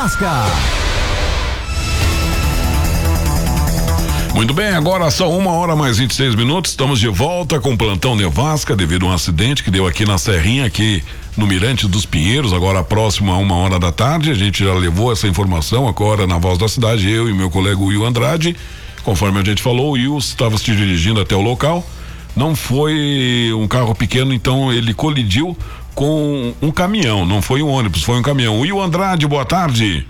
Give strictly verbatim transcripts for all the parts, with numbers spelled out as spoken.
Nevasca. Muito bem, agora são uma hora mais vinte e seis minutos, estamos de volta com o plantão Nevasca devido a um acidente que deu aqui na Serrinha, aqui no Mirante dos Pinheiros, agora próximo a uma hora da tarde. A gente já levou essa informação agora na Voz da Cidade, eu e meu colega Will Andrade. Conforme a gente falou, o Will estava se dirigindo até o local, não foi um carro pequeno, então ele colidiu com um caminhão, não foi um ônibus, foi um caminhão. Will Andrade, boa tarde.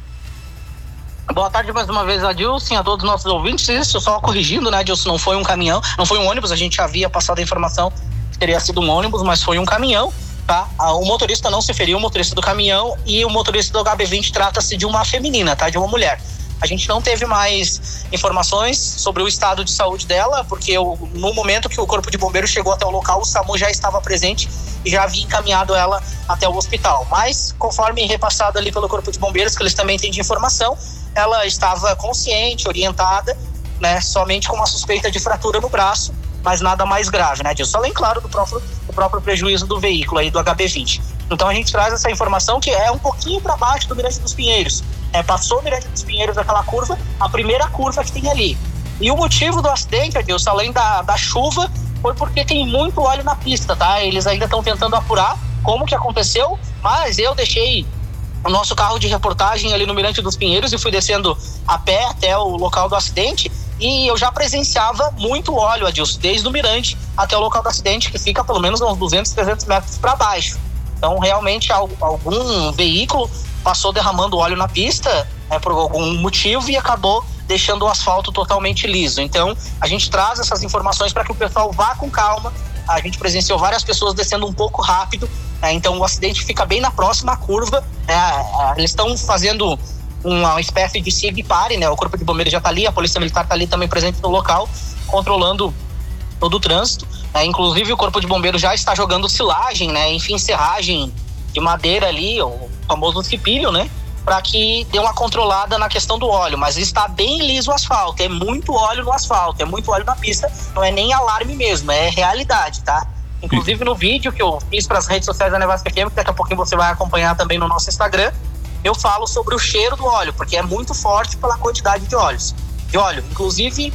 Boa tarde mais uma vez, Adilson, a todos os nossos ouvintes. Isso, só corrigindo, né, Adilson, não foi um caminhão, não foi um ônibus, a gente havia passado a informação que teria sido um ônibus, mas foi um caminhão, tá? O motorista não se feriu, o motorista do caminhão, e o motorista do H B vinte trata-se de uma feminina, tá? De uma mulher. A gente não teve mais informações sobre o estado de saúde dela, porque eu, no momento que o Corpo de Bombeiros chegou até o local, o SAMU já estava presente e já havia encaminhado ela até o hospital. Mas, conforme repassado ali pelo Corpo de Bombeiros, que eles também têm de informação, ela estava consciente, orientada, né, somente com uma suspeita de fratura no braço, mas nada mais grave, né, disso. Além, claro, do próprio, do próprio prejuízo do veículo aí, do H B vinte. Então a gente traz essa informação que é um pouquinho para baixo do Mirante dos Pinheiros. É, passou o Mirante dos Pinheiros, aquela curva, a primeira curva que tem ali. E o motivo do acidente, Adilson, além da, da chuva, foi porque tem muito óleo na pista, tá? Eles ainda estão tentando apurar como que aconteceu, mas eu deixei o nosso carro de reportagem ali no Mirante dos Pinheiros e fui descendo a pé até o local do acidente e eu já presenciava muito óleo, Adilson, desde o Mirante até o local do acidente, que fica pelo menos uns duzentos, trezentos metros para baixo. Então, realmente, algum veículo passou derramando óleo na pista, né, por algum motivo, e acabou deixando o asfalto totalmente liso. Então, a gente traz essas informações para que o pessoal vá com calma. A gente presenciou várias pessoas descendo um pouco rápido, né, então o acidente fica bem na próxima curva, né, eles estão fazendo uma espécie de siga e pare, né, o Corpo de Bombeiros já está ali, a Polícia Militar está ali também presente no local, controlando todo o trânsito, né, inclusive o Corpo de Bombeiros já está jogando silagem, né, enfim, serragem de madeira ali, o famoso cipilho, né, para que dê uma controlada na questão do óleo, mas está bem liso o asfalto, é muito óleo no asfalto, é muito óleo na pista, não é nem alarme mesmo, é realidade, tá? Inclusive no vídeo que eu fiz para as redes sociais da Nevasca F M, que daqui a pouquinho você vai acompanhar também no nosso Instagram, eu falo sobre o cheiro do óleo, porque é muito forte pela quantidade de óleos, de óleo. Inclusive,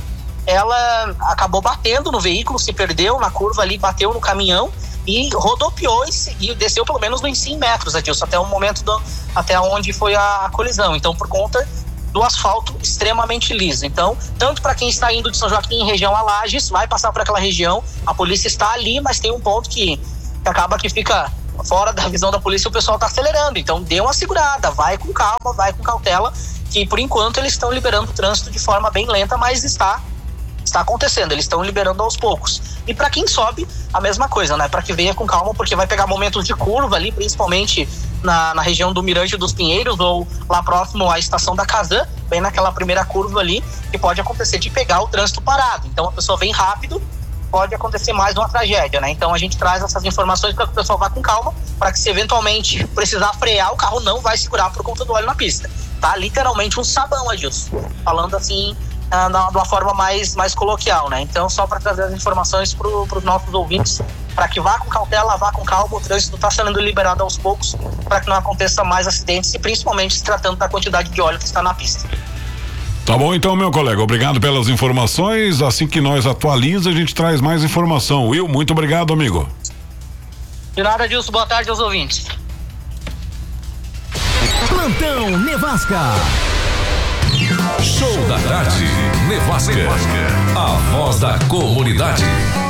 ela acabou batendo no veículo, se perdeu na curva ali, bateu no caminhão e rodopiou e, e desceu pelo menos uns cem metros, Adilson, até o momento do, até onde foi a, a colisão. Então, por conta do asfalto extremamente liso. Então, tanto para quem está indo de São Joaquim em região a Lages, vai passar por aquela região, a polícia está ali, mas tem um ponto que, que acaba que fica fora da visão da polícia, o pessoal está acelerando. Então, dê uma segurada, vai com calma, vai com cautela, que por enquanto eles estão liberando o trânsito de forma bem lenta, mas está está acontecendo, eles estão liberando aos poucos. E para quem sobe, a mesma coisa, né? Para que venha com calma, porque vai pegar momentos de curva ali, principalmente na, na região do Mirante dos Pinheiros ou lá próximo à estação da Casan, bem naquela primeira curva ali, que pode acontecer de pegar o trânsito parado. Então a pessoa vem rápido, pode acontecer mais uma tragédia, né? Então a gente traz essas informações para que o pessoal vá com calma, para que se eventualmente precisar frear, o carro não vai segurar por conta do óleo na pista. Tá literalmente um sabão, Adilson. Falando assim, Uh, de uma forma mais, mais coloquial, né? Então, só para trazer as informações para os nossos ouvintes, para que vá com cautela, vá com calma, o trânsito está sendo liberado aos poucos, para que não aconteça mais acidentes e principalmente se tratando da quantidade de óleo que está na pista. Tá bom então, meu colega, obrigado pelas informações. Assim que nós atualiza, a gente traz mais informação. Will, muito obrigado, amigo. De nada, Adilson, boa tarde aos ouvintes. Plantão Nevasca. Show da tarde, Nevasca, a voz da comunidade.